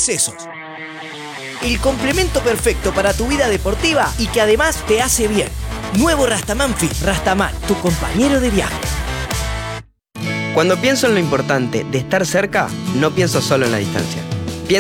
excesos. El complemento perfecto para tu vida deportiva y que además te hace bien. Nuevo Rastaman Fit. Rastaman, tu compañero de viaje. Cuando pienso en lo importante de estar cerca, no pienso solo en la distancia.